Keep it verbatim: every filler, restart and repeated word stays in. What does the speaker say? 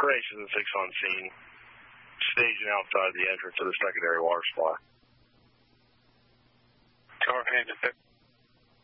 Creation and six on scene, staging outside the entrance of the secondary water supply. Car hand